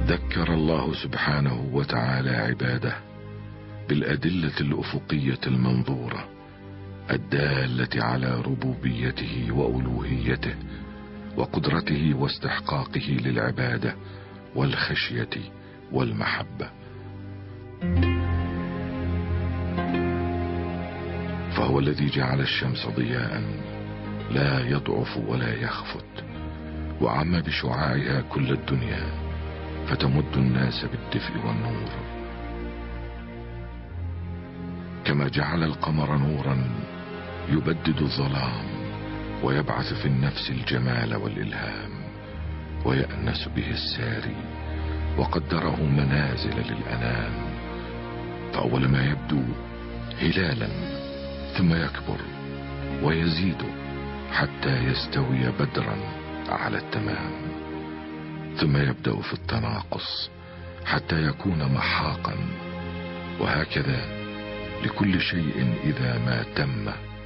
ذكر الله سبحانه وتعالى عباده بالأدلة الأفقية المنظورة الدالة على ربوبيته وألوهيته وقدرته واستحقاقه للعبادة والخشية والمحبة. فهو الذي جعل الشمس ضياء لا يضعف ولا يخفت، وعم بشعاعها كل الدنيا فتمد الناس بالدفء والنور. كما جعل القمر نورا يبدد الظلام ويبعث في النفس الجمال والإلهام ويأنس به الساري، وقدره منازل للأنام، فأول ما يبدو هلالا ثم يكبر ويزيد حتى يستوي بدرا على التمام، ثم يبدأ في التناقص حتى يكون محاقا، وهكذا لكل شيء إذا ما تم